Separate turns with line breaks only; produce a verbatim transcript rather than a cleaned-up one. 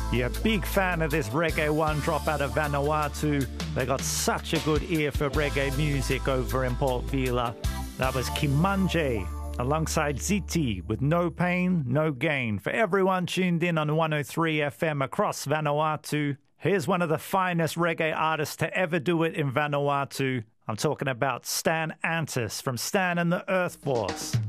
Yeah, big fan of this Reggae One drop out of Vanuatu. They got such a good ear for reggae music over in Port Vila. That was Kimanje alongside Ziti with No Pain, No Gain. For everyone tuned in on one oh three F M across Vanuatu, here's one of the finest reggae artists to ever do it in Vanuatu. I'm talking about Stan Antis from Stan and the Earth Force.